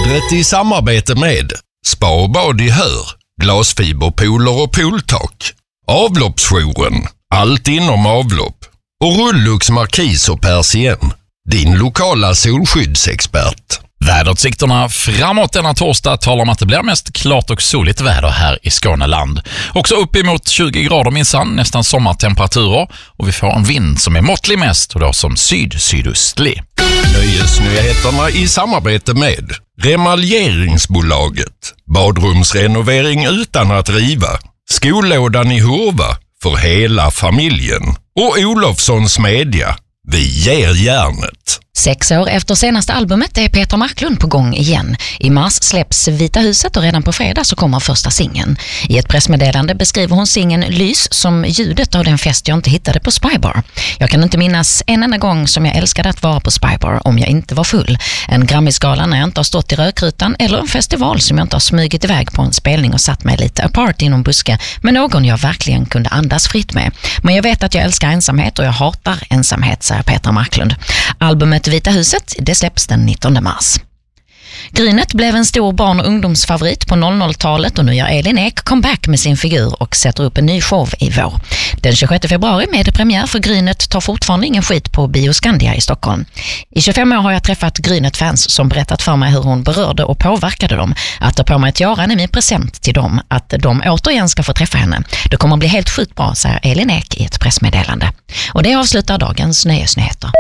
Vädret i samarbete med Spa och bad i Hör, glasfiberpooler och pooltak, Avloppsjouren, allt inom avlopp och Rullux Markis och Persien, din lokala solskyddsexpert. Väderutsikterna framåt denna torsdag talar om att det blir mest klart och soligt väder här i Skåneland. Också uppemot 20 grader minsann, nästan sommartemperaturer, och vi får en vind som är måttlig mest och då som sydöstlig. Nöjesnyheterna i samarbete med Remaljeringsbolaget, badrumsrenovering utan att riva, Skollådan i Hurva för hela familjen och Olofssons Media. Vi ger järnet. 6 år efter senaste albumet är Petra Marklund på gång igen. I mars släpps Vita huset och redan på fredag så kommer första singeln. I ett pressmeddelande beskriver hon singeln Lys som ljudet av den fest jag inte hittade på Spybar. Jag kan inte minnas en enda gång som jag älskade att vara på Spybar om jag inte var full. En Grammisgala när jag inte har stått i rökrutan eller en festival som jag inte har smugit iväg på en spelning och satt mig lite apart inom buske med någon jag verkligen kunde andas fritt med. Men jag vet att jag älskar ensamhet och jag hatar ensamhet, säger Petra Marklund. Albumet Vita huset, det släpps den 19 mars. Grynet blev en stor barn- och ungdomsfavorit på 00-talet och nu gör Elin Ek comeback med sin figur och sätter upp en ny show i vår. Den 26 februari med det premiär för Grynet tar fortfarande ingen skit på Bioskandia i Stockholm. I 25 år har jag träffat Grynet-fans som berättat för mig hur hon berörde och påverkade dem. Att ta på mig ett göran är min present till dem, att de återigen ska få träffa henne. Det kommer att bli helt sjukt bra, säger Elin Ek i ett pressmeddelande. Och det avslutar dagens nöjesnyheter.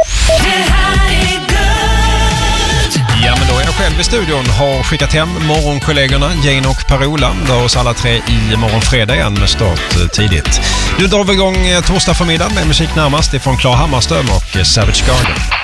Ja, men då är jag själv i studion. Har skickat hem morgonkollegorna Jane och Parola. Då har oss alla tre i morgon fredag igen med start tidigt. Nu drar vi igång torsdag förmiddag med musik närmast ifrån Klara Hammarström och Savage Garden.